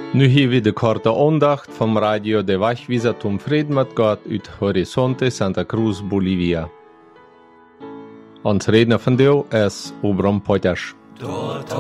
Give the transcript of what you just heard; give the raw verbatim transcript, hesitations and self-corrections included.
Nu hier weer de korte aandacht van Radio de Wachwieser Tom Fried met God uit Horizonte Santa Cruz, Bolivia. Ons redner vandaag is Obram Potters.